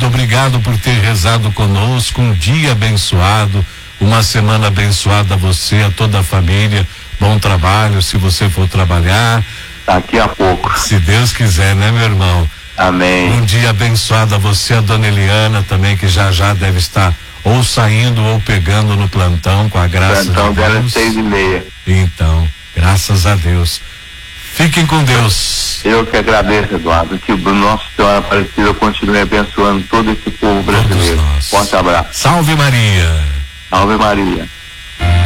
querido, obrigado por ter rezado conosco. Um dia abençoado, uma semana abençoada a você, a toda a família. Bom trabalho, se você for trabalhar. Daqui a pouco. Se Deus quiser, né, meu irmão? Amém. Um dia abençoado a você, a dona Eliana também, que já deve estar ou saindo ou pegando no plantão, com a graça de Deus. Plantão dela é 6:30. Então, graças a Deus. Fiquem com Deus. Eu que agradeço, Eduardo, que o nosso Senhor Aparecido continue abençoando todo esse povo brasileiro. Forte abraço. Salve Maria. Salve Maria.